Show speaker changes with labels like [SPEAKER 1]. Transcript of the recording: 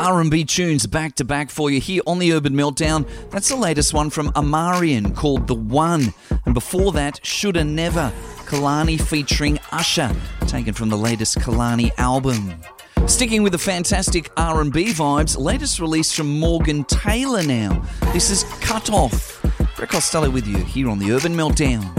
[SPEAKER 1] R&B tunes back to back for you here on the Urban Meltdown. That's the latest one from Amarian called The One. And before that, Shoulda Never, Kalani featuring Usher, taken from the latest Kalani album. Sticking with the fantastic R&B vibes, latest release from Morgan Taylor now. This is Cut Off. Brett Costello with you here on the Urban Meltdown.